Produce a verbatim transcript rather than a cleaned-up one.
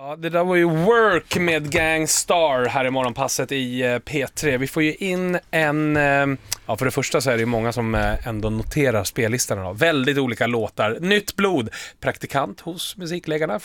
Ja, det där var ju Work med Gang Starr här i morgonpasset i P tre. Vi får ju in en... Ja, för det första så är det ju många som ändå noterar spellistorna då. Väldigt olika låtar. Nytt blod, praktikant hos musikläggarna